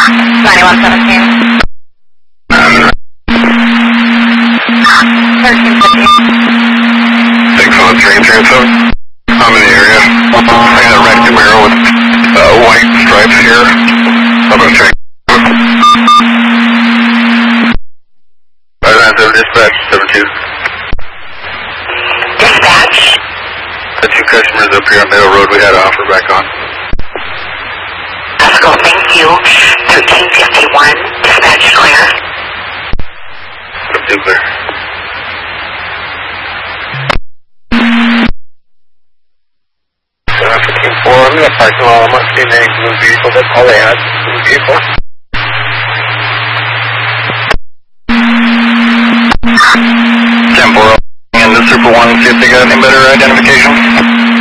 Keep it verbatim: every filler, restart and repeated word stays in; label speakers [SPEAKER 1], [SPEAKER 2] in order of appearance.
[SPEAKER 1] ninety-one seventeen. thirteen fifty.
[SPEAKER 2] six one three three seven. I'm in the area. I got a red Camaro with uh, white stripes here. I'm going to check. five nine seven dispatch, seven two.
[SPEAKER 1] Dispatch.
[SPEAKER 2] The two customers up here on Middle Road, we had an offer back on.
[SPEAKER 1] Let's go, thank you. thirteen fifty-one, dispatch clear.
[SPEAKER 2] Two clear. seven fifteen four, I'm in the parking lot. I'm not seeing any blue vehicle. That's all they had, blue vehicle. ten four, and the Super one, see if they got any better identification.